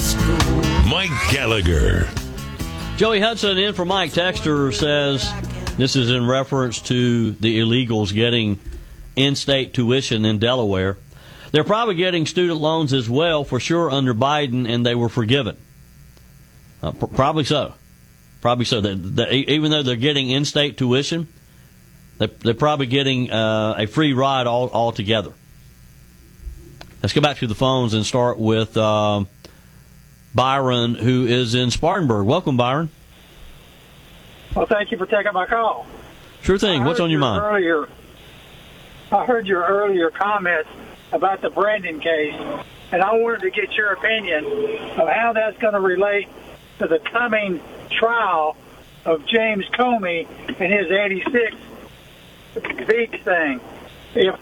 Mike Gallagher. Joey Hudson in for Mike. Texter says this is in reference to the illegals getting in-state tuition in Delaware. They're probably getting student loans as well, for sure, under Biden, and they were forgiven. Probably so. Probably so. Even though they're getting in-state tuition, they're probably getting a free ride altogether. Let's go back to the phones and start with Byron, who is in Spartanburg. Welcome, Byron. Well, thank you for taking my call. Sure thing. What's on your mind? I heard your earlier comments about the Brandon case, and I wanted to get your opinion of how that's going to relate to the coming trial of James Comey and his 86 beach thing. If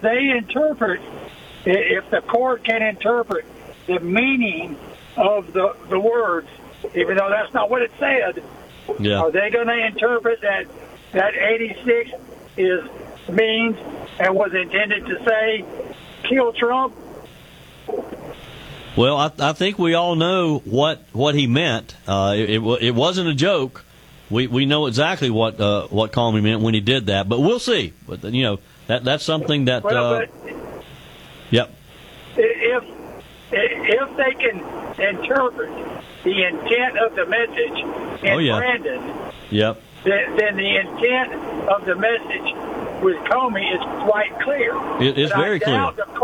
the court can interpret the meaning of the words, even though that's not what it said, are they going to interpret that 86 means and was intended to say kill Trump? Well, I think we all know what he meant. It wasn't a joke. We know exactly what Comey meant when he did that, but we'll see. But that's something that. Yep. If they can interpret the intent of the message in Brandon, then the intent of the message with Comey is quite clear. It's very clear.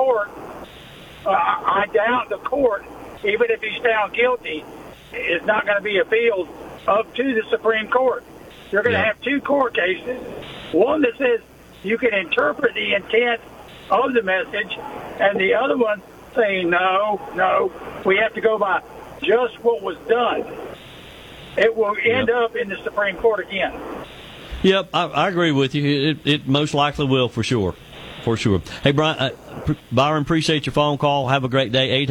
I doubt the court, even if he's found guilty, is not going to be appealed up to the Supreme Court. You're going to have two court cases, one that says you can interpret the intent of the message, and the other one saying, no, we have to go by just what was done. It will end up in the Supreme Court again. Yep, I agree with you. It most likely will, for sure. For sure. Hey, Byron, appreciate your phone call. Have a great day.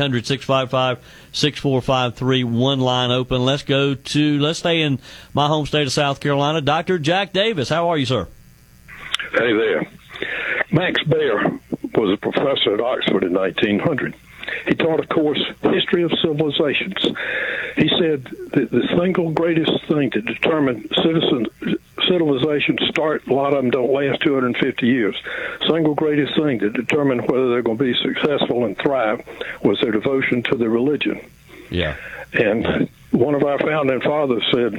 800-655-6453. One line open. Let's stay in my home state of South Carolina. Dr. Jack Davis, how are you, sir? Hey there. Max Baer was a professor at Oxford in 1900. He taught a course, History of Civilizations. He said that the single greatest thing to determine civilizations start, a lot of them don't last 250 years. Single greatest thing to determine whether they're going to be successful and thrive was their devotion to their religion. Yeah. And one of our founding fathers said,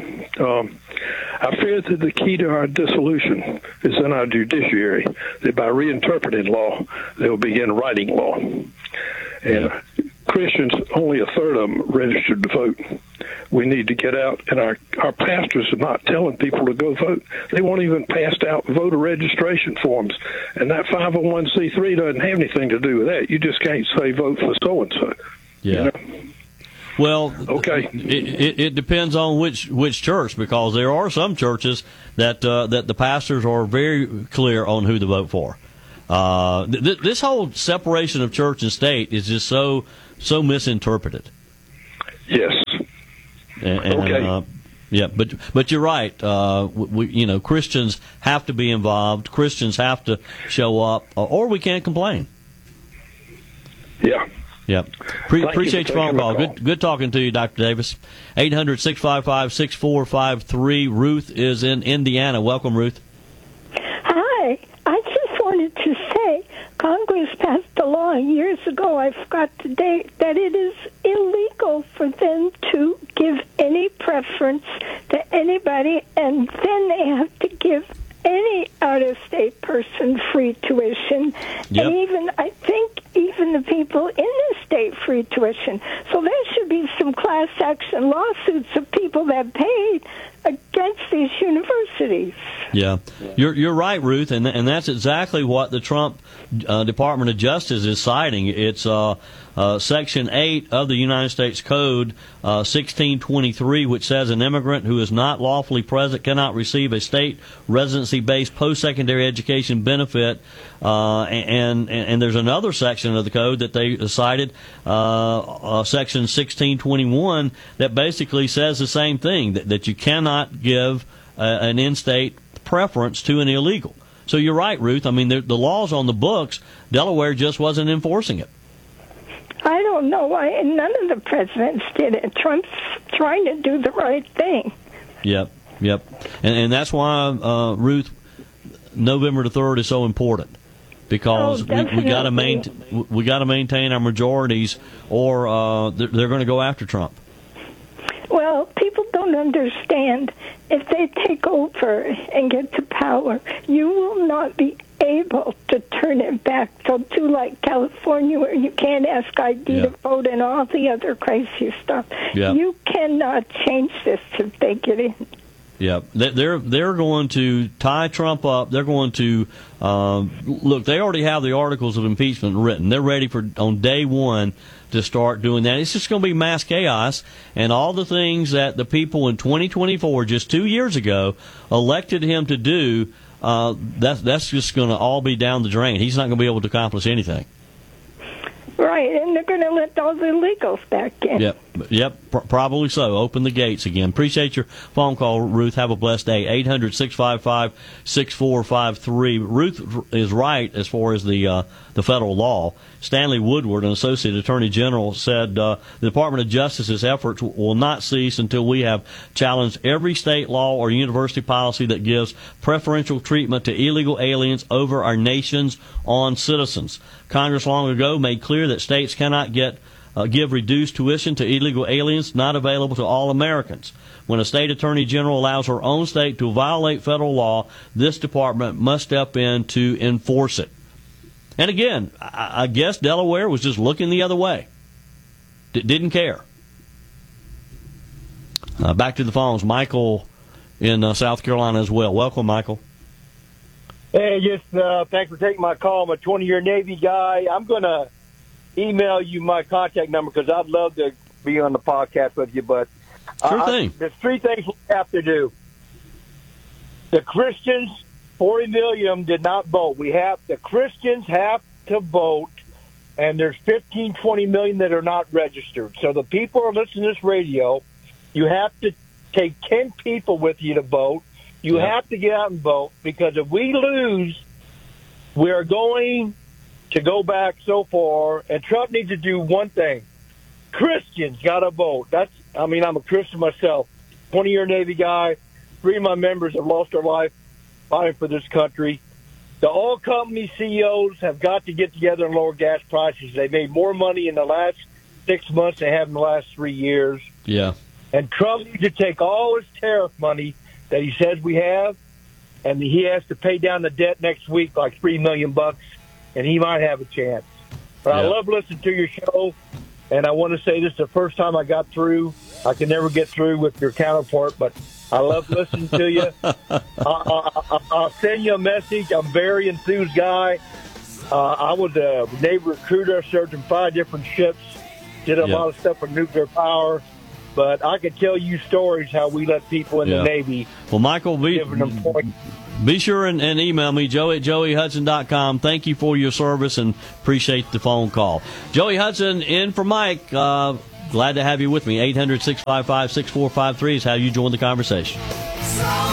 I fear that the key to our dissolution is in our judiciary, that by reinterpreting law, they'll begin writing law. And Christians, only a third of them registered to vote. We need to get out, and our pastors are not telling people to go vote. They won't even pass out voter registration forms. And that 501c3 doesn't have anything to do with that. You just can't say vote for so-and-so. Yeah. You know? Well, okay. It depends on which church, because there are some churches that the pastors are very clear on who to vote for. This whole separation of church and state is just so misinterpreted. Yes. Okay. But you're right. Christians have to be involved. Christians have to show up, or we can't complain. Yeah. Yeah. Appreciate your phone call. Good talking to you, Dr. Davis. 800-655-6453. Ruth is in Indiana. Welcome, Ruth. Hi. I just wanted to say Congress passed a law years ago, I forgot the date, that it is illegal for them to give any preference to anybody, and then they have to give any out-of-state person free tuition, and even the people in the state free tuition. So there should be some class action lawsuits of people that paid against these universities. Yeah, you're right, Ruth, and that's exactly what the Trump Department of Justice is citing. It's Section 8 of the United States Code, 1623, which says an immigrant who is not lawfully present cannot receive a state residency-based post-secondary education benefit. And there's another section of the code that they cited, Section 1621, that basically says the same thing, that you cannot give an in-state preference to an illegal. So you're right, Ruth. I mean, the law's on the books. Delaware just wasn't enforcing it. I don't know why none of the presidents did it. Trump's trying to do the right thing. Yep. And that's why, Ruth, November the 3rd is so important. Because we got to maintain our majorities, or they're going to go after Trump. Well, people don't understand. If they take over and get to power, you will not be able to turn it back. They'll do like California, where you can't ask ID to vote and all the other crazy stuff. Yeah. You cannot change this if they get in. Yeah, they're going to tie Trump up. They're going to look. They already have the articles of impeachment written. They're ready for on day one to start doing that. It's just going to be mass chaos, and all the things that the people in 2024, just 2 years ago, elected him to do. That's just going to all be down the drain. He's not going to be able to accomplish anything. Right, and they're going to let all the illegals back in. Yep, probably so. Open the gates again. Appreciate your phone call, Ruth. Have a blessed day. 800-655-6453. Ruth is right as far as the federal law. Stanley Woodward, an associate attorney general, said the Department of Justice's efforts will not cease until we have challenged every state law or university policy that gives preferential treatment to illegal aliens over our nation's own citizens. Congress long ago made clear that states cannot give reduced tuition to illegal aliens not available to all Americans. When a state attorney general allows her own state to violate federal law, this department must step in to enforce it. And again, I guess Delaware was just looking the other way. Didn't care. Back to the phones. Michael in South Carolina as well. Welcome, Michael. Hey, thanks for taking my call. I'm a 20-year Navy guy. I'm going to email you my contact number because I'd love to be on the podcast with you. But sure thing. There's three things we have to do. The Christians, 40 million, did not vote. The Christians have to vote, and there's 15, 20 million that are not registered. So the people who are listening to this radio, you have to take 10 people with you to vote. You have to get out and vote, because if we lose, we are going to go back so far, and Trump needs to do one thing. Christians got to vote. I'm a Christian myself, 20-year Navy guy. 3 of my members have lost their life fighting for this country. The oil company CEOs have got to get together and lower gas prices. They made more money in the last 6 months than they have in the last 3 years. Yeah. And Trump needs to take all his tariff money that he says we have, and he has to pay down the debt next week, like $3 million, and he might have a chance. But I love listening to your show, and I want to say this is the first time I got through. I can never get through with your counterpart, but I love listening to you. I'll send you a message. I'm a very enthused guy. I was a Navy recruiter, served in 5 different ships, did a lot of stuff with nuclear power. But I could tell you stories how we let people in the Navy. Well, Michael, be sure and email me, joey@joeyhudson.com. Thank you for your service and appreciate the phone call. Joey Hudson in for Mike. Glad to have you with me. 800-655-6453 is how you join the conversation.